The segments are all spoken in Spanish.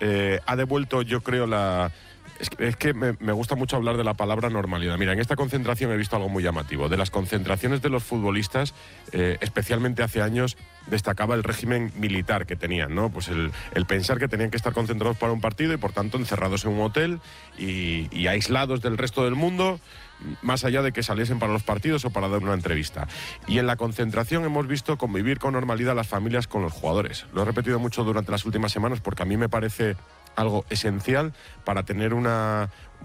ha devuelto, yo creo, Es que me gusta mucho hablar de la palabra normalidad. Mira, en esta concentración he visto algo muy llamativo. De las concentraciones de los futbolistas, especialmente hace años, destacaba el régimen militar que tenían, ¿no? Pues el pensar que tenían que estar concentrados para un partido y, por tanto, encerrados en un hotel y aislados del resto del mundo, más allá de que saliesen para los partidos o para dar una entrevista. Y en la concentración hemos visto convivir con normalidad las familias con los jugadores. Lo he repetido mucho durante las últimas semanas porque a mí me parece algo esencial para tener una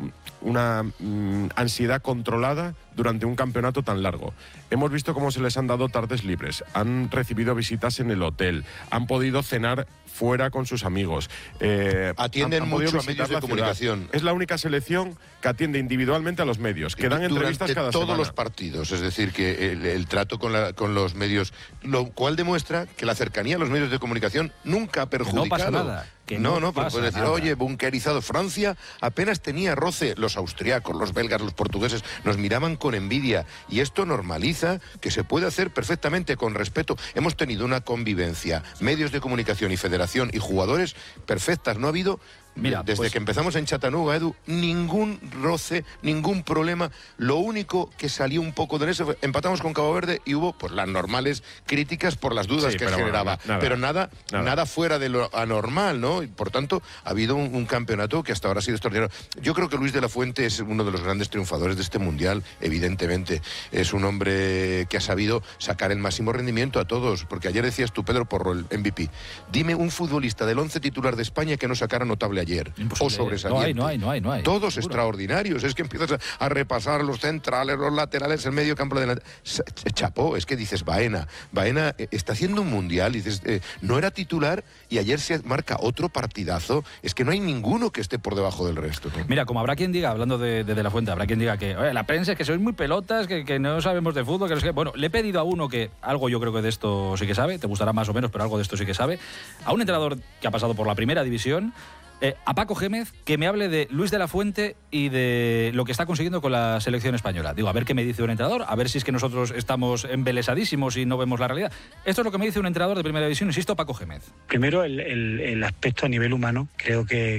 ansiedad controlada durante un campeonato tan largo. Hemos visto cómo se les han dado tardes libres, han recibido visitas en el hotel, han podido cenar fuera con sus amigos. Atienden mucho a medios de comunicación. Es la única selección que atiende individualmente a los medios, que dan entrevistas cada semana. Todos los partidos, es decir, que el trato con los medios, lo cual demuestra que la cercanía a los medios de comunicación nunca ha perjudicado. No pasa nada. No, pero puedes decir, oye, bunkerizado. Francia apenas tenía roce. Los austriacos, los belgas, los portugueses nos miraban con envidia. Y esto normaliza que se puede hacer perfectamente con respeto. Hemos tenido una convivencia, medios de comunicación y federación y jugadores perfectas. No ha habido... Mira, desde que empezamos en Chattanooga, Edu, ningún roce, ningún problema. Lo único que salió un poco de eso fue, empatamos con Cabo Verde y hubo pues las normales críticas por las dudas que generaba. Bueno, pero nada fuera de lo anormal, ¿no? Y por tanto, ha habido un campeonato que hasta ahora ha sido extraordinario. Yo creo que Luis de la Fuente es uno de los grandes triunfadores de este Mundial, evidentemente. Es un hombre que ha sabido sacar el máximo rendimiento a todos. Porque ayer decías tú, Pedro Porro, el MVP. Dime un futbolista del 11 titular de España que no sacara notable ayer. O sobresaliente. No hay. Todos seguro. Extraordinarios. Es que empiezas a repasar los centrales, los laterales, el medio campo delante. Chapó, es que dices, Baena está haciendo un mundial y dices, no era titular y ayer se marca otro partidazo. Es que no hay ninguno que esté por debajo del resto, ¿no? Mira, como habrá quien diga, hablando de la Fuente, habrá quien diga que la prensa es que sois muy pelotas, que no sabemos de fútbol, que no sé qué. Bueno, le he pedido a uno que algo yo creo que de esto sí que sabe, te gustará más o menos, pero algo de esto sí que sabe, a un entrenador que ha pasado por la primera división, a Paco Gémez, que me hable de Luis de la Fuente y de lo que está consiguiendo con la selección española. Digo, a ver qué me dice un entrenador, a ver si es que nosotros estamos embelesadísimos y no vemos la realidad. Esto es lo que me dice un entrenador de primera división, insisto, Paco Gémez. Primero, el aspecto a nivel humano. Creo que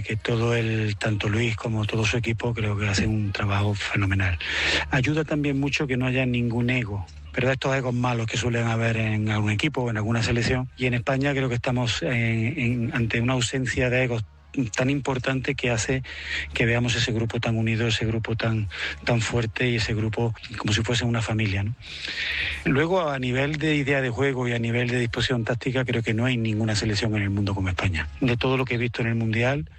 tanto Luis como todo su equipo, creo que hacen un trabajo fenomenal. Ayuda también mucho que no haya ningún ego, pero estos egos malos que suelen haber en algún equipo o en alguna selección. Y en España creo que estamos ante una ausencia de egos tan importante que hace que veamos ese grupo tan unido, ese grupo tan fuerte y ese grupo como si fuese una familia, ¿no? Luego, a nivel de idea de juego y a nivel de disposición táctica, creo que no hay ninguna selección en el mundo como España. De todo lo que he visto en el Mundial,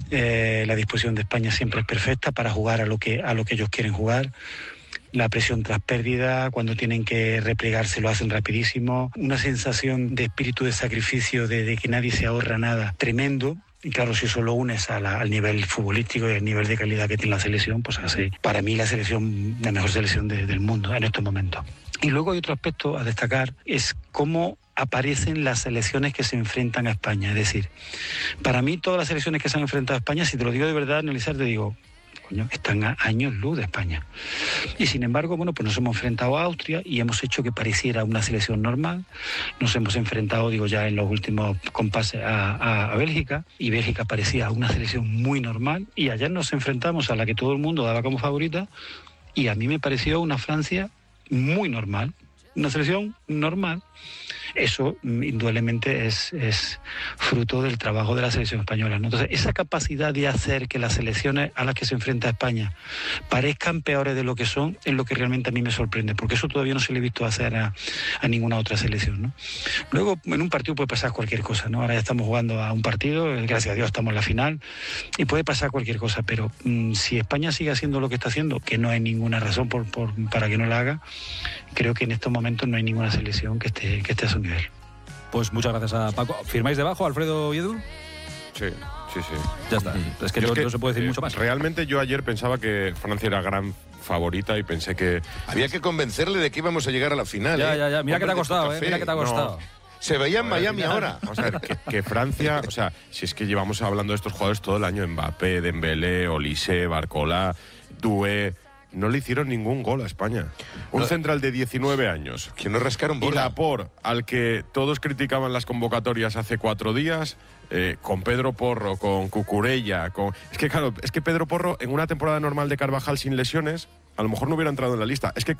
la disposición de España siempre es perfecta para jugar a lo que ellos quieren jugar. La presión tras pérdida, cuando tienen que replegarse lo hacen rapidísimo. Una sensación de espíritu de sacrificio, de que nadie se ahorra nada, tremendo. Y claro, si eso lo unes al nivel futbolístico y al nivel de calidad que tiene la selección, pues hace para mí la mejor selección del mundo en estos momentos. Y luego hay otro aspecto a destacar, es cómo aparecen las selecciones que se enfrentan a España. Es decir, para mí todas las selecciones que se han enfrentado a España, si te lo digo de verdad, analizar, te digo, están a años luz de España. Y sin embargo, bueno, pues nos hemos enfrentado a Austria y hemos hecho que pareciera una selección normal. Nos hemos enfrentado, digo ya en los últimos compases, a Bélgica, y Bélgica parecía una selección muy normal. Y ayer nos enfrentamos a la que todo el mundo daba como favorita y a mí me pareció una Francia muy normal. Una selección normal. Eso indudablemente es fruto del trabajo de la selección española, ¿no? Entonces, esa capacidad de hacer que las selecciones a las que se enfrenta España parezcan peores de lo que son, es lo que realmente a mí me sorprende, porque eso todavía no se le he visto hacer a ninguna otra selección, ¿no? Luego, en un partido puede pasar cualquier cosa, ¿no? Ahora ya estamos jugando a un partido, gracias a Dios estamos en la final, y puede pasar cualquier cosa, pero si España sigue haciendo lo que está haciendo, que no hay ninguna razón para que no la haga, creo que en estos momentos no hay ninguna selección que esté a su nivel. Pues muchas gracias a Paco. ¿Firmáis debajo, Alfredo y Edu? Sí. Ya está. Es que no se puede decir mucho más. Realmente yo ayer pensaba que Francia era gran favorita y pensé que... Había que convencerle de que íbamos a llegar a la final. Ya. Mira que te ha costado, Mira que te ha costado. Se veía en Miami ahora. Vamos a ver, que Francia... O sea, si es que llevamos hablando de estos jugadores todo el año, Mbappé, Dembélé, Olise, Barcola, Doué... No le hicieron ningún gol a España. Un central de 19 años. Que no rascaron bola. Y Laporte, al que todos criticaban las convocatorias hace 4 días, con Pedro Porro, con Cucurella, es que claro, es que Pedro Porro en una temporada normal de Carvajal sin lesiones, a lo mejor no hubiera entrado en la lista. Es que